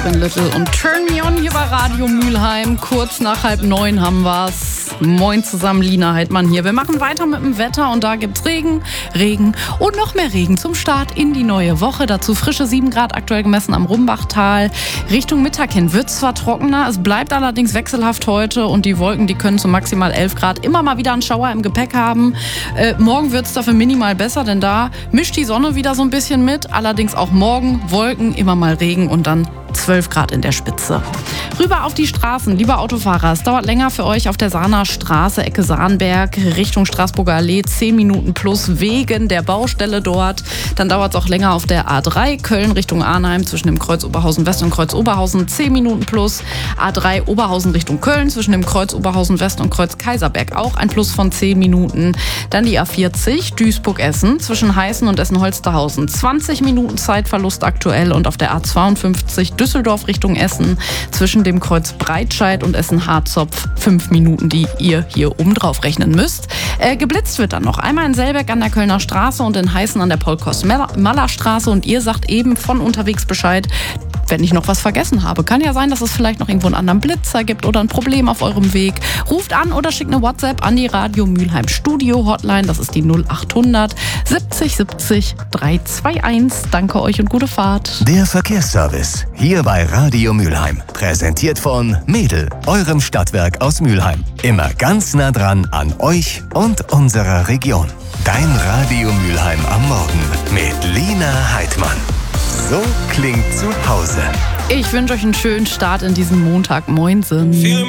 Catherine Little und Turn Me On hier bei Radio Mülheim. Kurz nach 8:30 haben wir's. Moin zusammen, Lina Heidmann hier. Wir machen weiter mit dem Wetter und da gibt's Regen und noch mehr Regen zum Start in die neue Woche. Dazu frische 7 Grad aktuell gemessen am Rumbachtal. Richtung Mittag hin wird's zwar trockener, es bleibt allerdings wechselhaft heute und die Wolken, die können zu maximal 11 Grad immer mal wieder einen Schauer im Gepäck haben. Morgen wird's dafür minimal besser, denn da mischt die Sonne wieder so ein bisschen mit. Allerdings auch morgen Wolken, immer mal Regen und dann 12 Grad in der Spitze. Rüber auf die Straßen, lieber Autofahrer. Es dauert länger für euch auf der Sahner Straße, Ecke Sahnberg, Richtung Straßburger Allee, 10 Minuten plus wegen der Baustelle dort. Dann dauert es auch länger auf der A3, Köln Richtung Arnheim, zwischen dem Kreuz Oberhausen West und Kreuz Oberhausen, 10 Minuten plus. A3 Oberhausen Richtung Köln, zwischen dem Kreuz Oberhausen West und Kreuz Kaiserberg, auch ein Plus von 10 Minuten. Dann die A40, Duisburg-Essen, zwischen Heißen und Essen-Holsterhausen, 20 Minuten Zeitverlust aktuell. Und auf der A52 Düsseldorf Richtung Essen, zwischen dem Kreuz Breitscheid und Essen-Harzopf, 5 Minuten, die ihr hier oben drauf rechnen müsst. Geblitzt wird dann noch einmal in Selbeck an der Kölner Straße und in Heißen an der Paul-Kost-Maller-Straße und ihr sagt eben von unterwegs Bescheid, wenn ich noch was vergessen habe. Kann ja sein, dass es vielleicht noch irgendwo einen anderen Blitzer gibt oder ein Problem auf eurem Weg. Ruft an oder schickt eine WhatsApp an die Radio Mülheim Studio Hotline. Das ist die 0800 70 70 321. Danke euch und gute Fahrt. Der Verkehrsservice hier bei Radio Mülheim. Präsentiert von Mädel, eurem Stadtwerk aus Mülheim. Immer ganz nah dran an euch und unserer Region. Dein Radio Mülheim am Morgen mit Lina Heidmann. So klingt zu Hause. Ich wünsche euch einen schönen Start in diesen Montag. Moinsen.